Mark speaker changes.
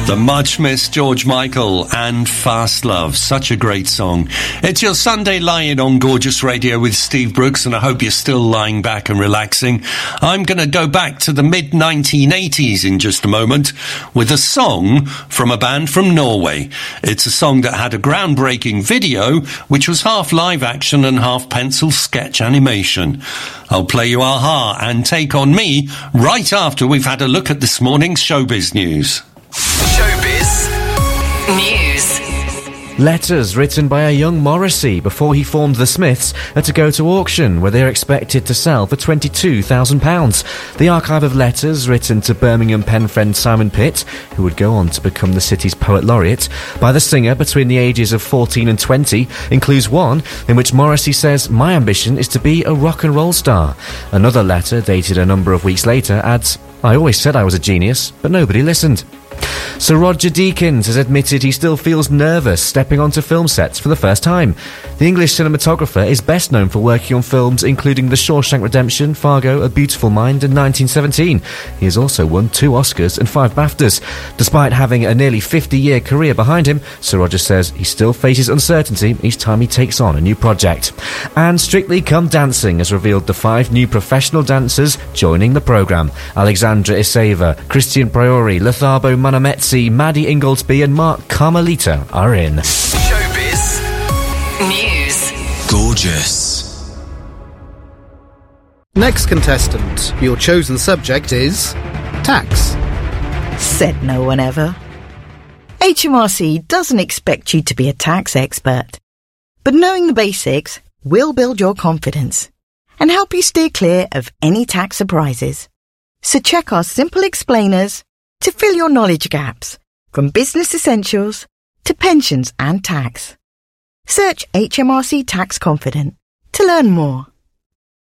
Speaker 1: The much missed George Michael and Fast Love. Such a great song. It's your Sunday Lie-In on Gorgeous Radio with Steve Brooks, and I hope you're still lying back and relaxing. I'm going to go back to the mid-1980s in just a moment with a song from a band from Norway. It's a song that had a groundbreaking video, which was half live action and half pencil sketch animation. I'll play you Aha and Take On Me right after we've had a look at this morning's showbiz news.
Speaker 2: Showbiz News.
Speaker 3: Letters written by a young Morrissey before he formed the Smiths are to go to auction, where they're expected to sell for £22,000. The archive of letters written to Birmingham pen friend Simon Pitt, who would go on to become the city's poet laureate, by the singer between the ages of 14 and 20, includes one in which Morrissey says, "My ambition is to be a rock and roll star." Another letter, dated a number of weeks later, adds, "I always said I was a genius, but nobody listened." Sir Roger Deakins has admitted he still feels nervous stepping onto film sets for the first time. The English cinematographer is best known for working on films including The Shawshank Redemption, Fargo, A Beautiful Mind and 1917. He has also won 2 Oscars and 5 BAFTAs. Despite having a nearly 50-year career behind him, Sir Roger says he still faces uncertainty each time he takes on a new project. And Strictly Come Dancing has revealed the 5 new professional dancers joining the programme. Alexandra Iseva, Christian Priori, Lethabo Manametsi, Maddie Ingoldsby and Mark Carmelita are in.
Speaker 2: Showbiz News.
Speaker 4: Gorgeous.
Speaker 5: Next contestant, your chosen subject is tax.
Speaker 6: Said no one ever. HMRC doesn't expect you to be a tax expert, but knowing the basics will build your confidence and help you steer clear of any tax surprises. So check our simple explainers to fill your knowledge gaps, from business essentials to pensions and tax. Search HMRC Tax Confident to learn more.